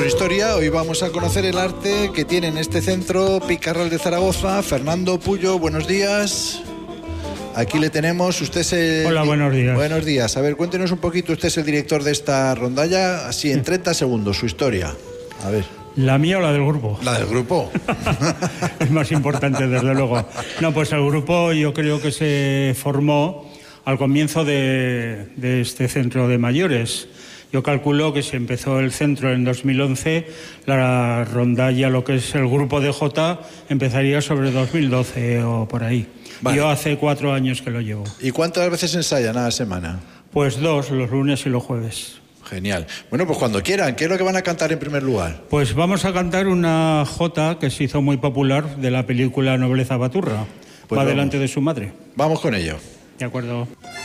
nuestra historia. Hoy vamos a conocer el arte que tiene en este centro Picarral de Zaragoza. Fernando Puyo, buenos días. Aquí le tenemos, usted es el... Hola, buenos días. Buenos días. A ver, cuéntenos un poquito, usted es el director de esta rondalla, así en 30 segundos, su historia. A ver. ¿La mía o la del grupo? La del grupo. Es más importante, desde luego. No, pues el grupo yo creo que se formó al comienzo de este centro de mayores. Yo calculo que si empezó el centro en 2011, la rondalla, lo que es el grupo de Jota, empezaría sobre 2012 o por ahí. Vale. Yo hace 4 años que lo llevo. ¿Y cuántas veces ensayan a la semana? Pues 2, los lunes y los jueves. Genial. Bueno, pues cuando quieran, ¿qué es lo que van a cantar en primer lugar? Pues vamos a cantar una jota que se hizo muy popular de la película Nobleza Baturra. Pues va delante de su madre. Vamos con ello. De acuerdo.